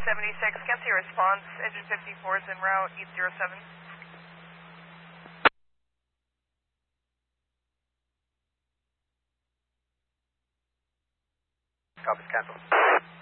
76, can't see a response. Engine 54 is en route, 807. Copies, cancel.